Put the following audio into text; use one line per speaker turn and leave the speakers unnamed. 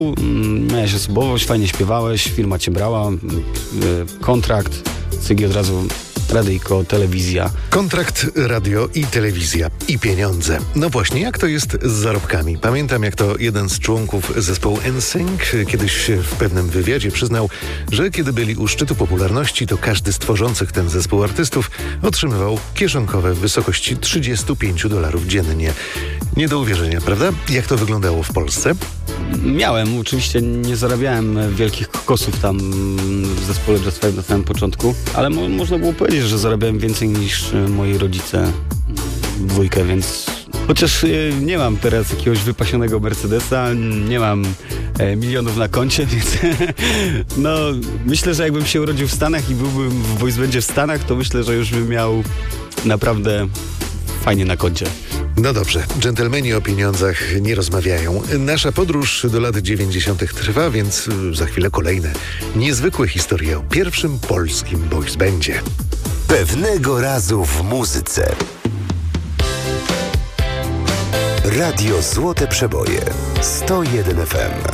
Miałeś osobowość, fajnie śpiewałeś, firma cię brała, kontrakt, cygi od razu, radyjko, telewizja.
Kontrakt, radio i telewizja. I pieniądze. No właśnie, jak to jest z zarobkami? Pamiętam, jak to jeden z członków zespołu NSYNC kiedyś w pewnym wywiadzie przyznał, że kiedy byli u szczytu popularności, to każdy z tworzących ten zespół artystów otrzymywał kieszonkowe w wysokości $35 dziennie. Nie do uwierzenia, prawda? Jak to wyglądało w Polsce?
Miałem, oczywiście nie zarabiałem wielkich kokosów tam w zespole jazzowym na samym początku, ale można było powiedzieć, że zarabiałem więcej niż moi rodzice w dwójkę, więc chociaż nie mam teraz jakiegoś wypasionego Mercedesa, nie mam milionów na koncie, więc no myślę, że jakbym się urodził w Stanach i byłbym w boysbandzie w Stanach, to myślę, że już bym miał naprawdę fajnie na koncie.
No dobrze, dżentelmeni o pieniądzach nie rozmawiają. Nasza podróż do lat 90. trwa, więc za chwilę kolejne niezwykłe historie o pierwszym polskim boysbandzie.
Pewnego razu w muzyce. Radio Złote Przeboje 101 FM.